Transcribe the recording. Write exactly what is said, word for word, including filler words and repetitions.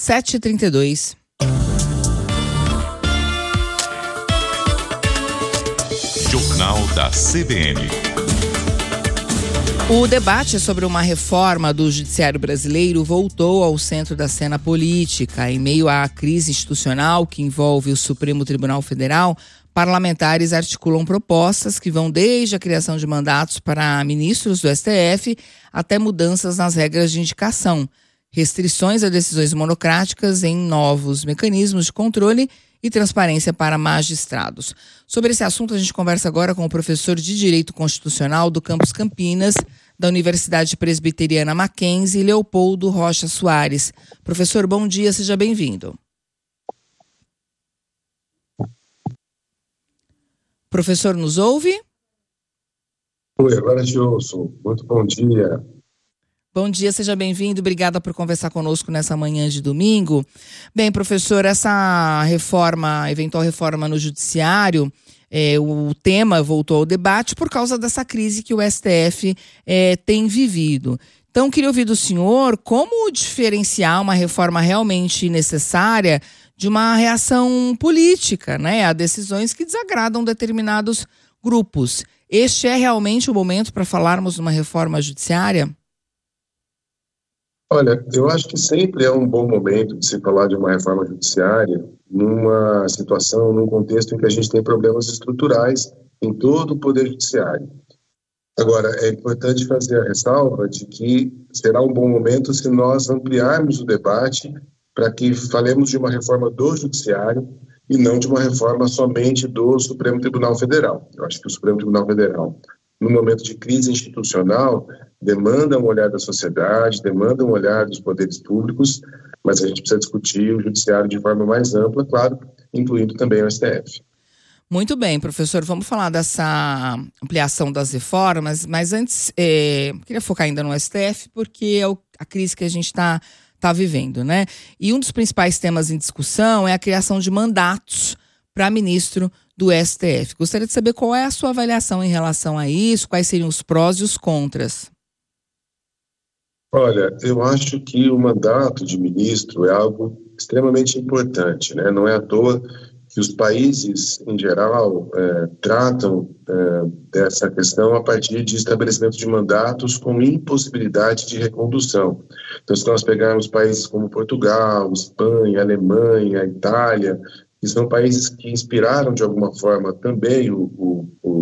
sete e trinta e dois. Jornal da C B N. O debate sobre uma reforma do judiciário brasileiro voltou ao centro da cena política. Em meio à crise institucional que envolve o Supremo Tribunal Federal, parlamentares articulam propostas que vão desde a criação de mandatos para ministros do S T F até mudanças nas regras de indicação, restrições a decisões monocráticas em novos mecanismos de controle e transparência para magistrados. Sobre esse assunto, a gente conversa agora com o professor de Direito Constitucional do Campus Campinas, da Universidade Presbiteriana Mackenzie, Leopoldo Rocha Soares. Professor, bom dia, seja bem-vindo. Professor, nos ouve? Oi, agora te ouço. Muito bom dia. Bom dia, seja bem-vindo. Obrigada por conversar conosco nessa manhã de domingo. Bem, professor, essa reforma, eventual reforma no judiciário, é, o tema voltou ao debate por causa dessa crise que o S T F é, tem vivido. Então, queria ouvir do senhor como diferenciar uma reforma realmente necessária de uma reação política, né, a decisões que desagradam determinados grupos. Este é realmente o momento para falarmos de uma reforma judiciária? Olha, eu acho que sempre é um bom momento de se falar de uma reforma judiciária numa situação, num contexto em que a gente tem problemas estruturais em todo o Poder Judiciário. Agora, é importante fazer a ressalva de que será um bom momento se nós ampliarmos o debate para que falemos de uma reforma do Judiciário e não de uma reforma somente do Supremo Tribunal Federal. Eu acho que o Supremo Tribunal Federal, no momento de crise institucional, demanda um olhar da sociedade, demanda um olhar dos poderes públicos, mas a gente precisa discutir o judiciário de forma mais ampla, claro, incluindo também o S T F. Muito bem, professor, vamos falar dessa ampliação das reformas, mas antes, é, queria focar ainda no S T F, porque é o, a crise que a gente está tá vivendo, né? E um dos principais temas em discussão é a criação de mandatos para ministro do S T F. Gostaria de saber qual é a sua avaliação em relação a isso, quais seriam os prós e os contras. Olha, eu acho que o mandato de ministro é algo extremamente importante, né? Não é à toa que os países, em geral, é, tratam é, dessa questão a partir de estabelecimento de mandatos com impossibilidade de recondução. Então, se nós pegarmos países como Portugal, Espanha, Alemanha, Itália, que são países que inspiraram de alguma forma também o, o, o